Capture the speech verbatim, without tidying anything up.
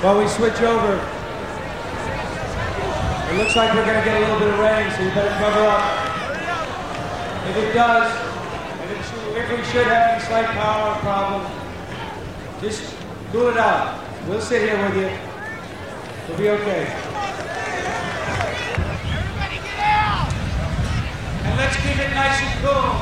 While we switch over, it looks like we're going to get a little bit of rain, so you better cover up. If it does, if, it should, if we should have any slight power problem, just cool it out. We'll sit here with you. We'll be okay. Everybody get out! And let's keep it nice and cool.